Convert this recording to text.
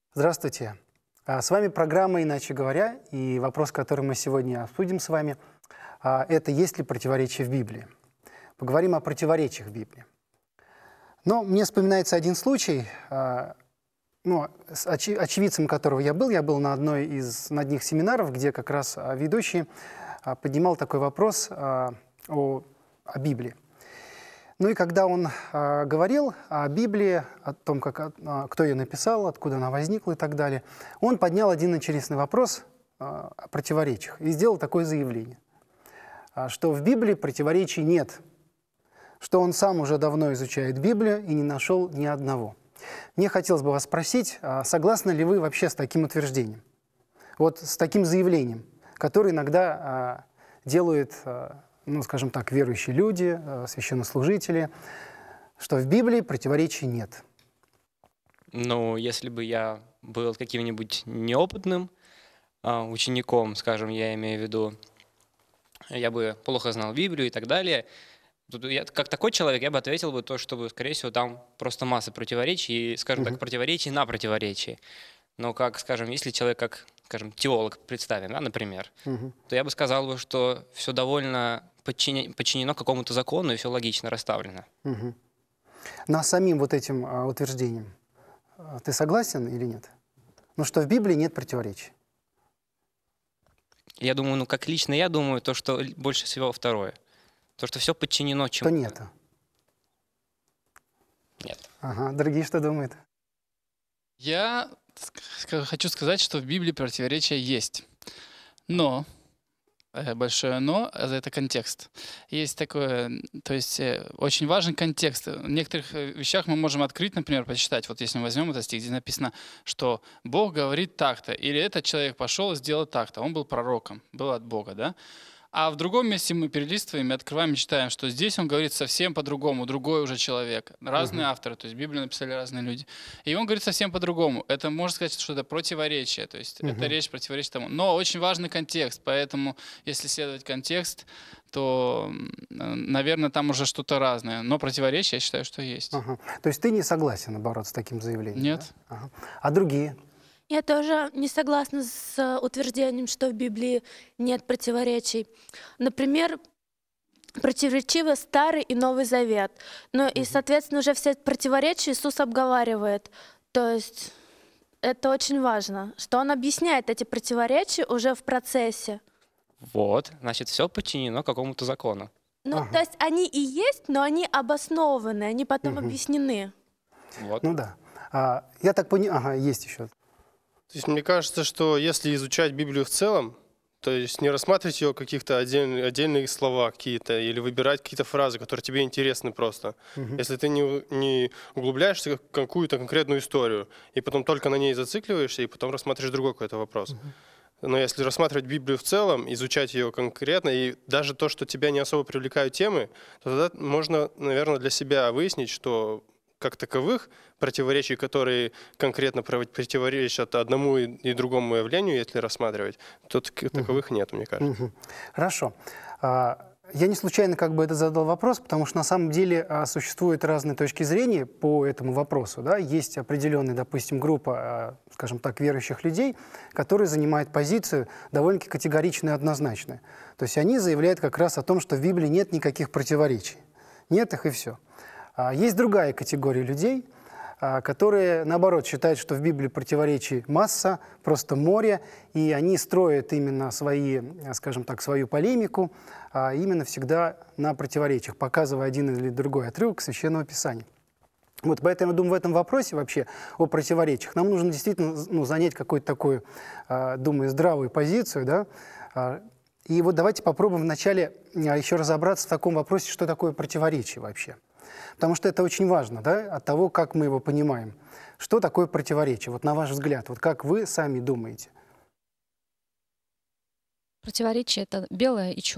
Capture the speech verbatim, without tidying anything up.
Здравствуйте. А, С вами программа «Иначе говоря», и вопрос, который мы сегодня обсудим с вами, а, это есть ли противоречие в Библии. Поговорим о противоречиях в Библии. Но мне вспоминается один случай, а, ну, с очи- очевидцем которого я был. Я был на одной из на одних семинаров, где как раз а, ведущий а, поднимал такой вопрос а, о, о Библии. Ну и когда он а, говорил о Библии, о том, как, а, кто ее написал, откуда она возникла и так далее, он поднял один интересный вопрос а, о противоречиях и сделал такое заявление, а, что в Библии противоречий нет, что он сам уже давно изучает Библию и не нашел ни одного. Мне хотелось бы вас спросить, а согласны ли вы вообще с таким утверждением, вот с таким заявлением, которое иногда а, делают... а, ну, скажем так, верующие люди, э, священнослужители, что в Библии противоречий нет. Ну, если бы я был каким-нибудь неопытным а, учеником, скажем, я имею в виду, я бы плохо знал Библию и так далее, тут я, как такой человек, я бы ответил бы то, что, скорее всего, там просто масса противоречий, и, скажем так, Мгм. противоречий на противоречии. Но, как, скажем, если человек, как, скажем, теолог представим, да, например, Мгм. то я бы сказал бы, что все довольно подчине- подчинено какому-то закону, и все логично расставлено. Мгм. Но с самим вот этим а, утверждением а, ты согласен или нет? Ну, что в Библии нет противоречий. Я думаю, ну, как лично я думаю, то, что л- больше всего второе. То, что все подчинено Что чему-то. нет? Нет. Ага. Другие что думают? Я ск- хочу сказать, что в Библии противоречия есть. Но, э, большое но, э, это контекст. Есть такое, м, то есть э, очень важен контекст. В некоторых э, вещах мы можем открыть, например, почитать. Вот если мы возьмем этот стих, где написано, что Бог говорит так-то, или этот человек пошел и сделал так-то. Он был пророком, был от Бога, да? А в другом месте мы перелистываем и открываем и читаем, что здесь он говорит совсем по-другому, другой уже человек. Разные Мгм. авторы, то есть Библию написали разные люди. И он говорит совсем по-другому. Это можно сказать, что это противоречие, то есть это Мгм. речь противоречит тому. Но очень важный контекст, поэтому если следовать контекст, то, наверное, там уже что-то разное. Но противоречие, я считаю, что есть. Ага. То есть ты не согласен, наоборот, с таким заявлением, да? Нет? Ага. А другие? Я тоже не согласна с э, утверждением, что в Библии нет противоречий. Например, противоречивы Старый и Новый Завет. Ну и, соответственно, уже все противоречия Иисус обговаривает. То есть это очень важно, что Он объясняет эти противоречия уже в процессе. Вот, значит, все подчинено какому-то закону. Ну, Ага. то есть они и есть, но они обоснованы, они потом Мгм. объяснены. Вот. Ну да. А, я так понимаю, ага, есть еще. То есть мне кажется, что если изучать Библию в целом, то есть не рассматривать ее каких-то отдельные, отдельные слова какие-то или выбирать какие-то фразы, которые тебе интересны просто. Мгм. Если ты не, у- не углубляешься в какую-то конкретную историю, и потом только на ней зацикливаешься, и потом рассматриваешь другой какой-то вопрос. Но если рассматривать Библию в целом, изучать ее конкретно, и даже то, что тебя не особо привлекают темы, то тогда можно, наверное, для себя выяснить, что как таковых противоречий, которые конкретно против- противоречат одному и и другому явлению, если рассматривать, то так- таковых нет, мне кажется. Мгм. Хорошо. А, Я не случайно как бы это задал вопрос, потому что на самом деле а, существуют разные точки зрения по этому вопросу. Да? Есть определенная, допустим, группа, а, скажем так, верующих людей, которые занимают позицию довольно-таки категоричную и однозначную. То есть они заявляют как раз о том, что в Библии нет никаких противоречий. Нет их и все. А есть другая категория людей, а, которые, наоборот, считают, что в Библии противоречий масса, просто море, и они строят именно свои, а, скажем так, свою полемику а, именно всегда на противоречиях, показывая один или другой отрывок Священного Писания. Вот поэтому, я думаю, в этом вопросе вообще о противоречиях нам нужно действительно ну, занять какую-то такую, а, думаю, здравую позицию, да. А, И вот давайте попробуем вначале а, еще разобраться в таком вопросе, что такое противоречие вообще. Потому что это очень важно, да, от того, как мы его понимаем. Что такое противоречие? Вот на ваш взгляд, вот как вы сами думаете? Противоречие — это белое и черное.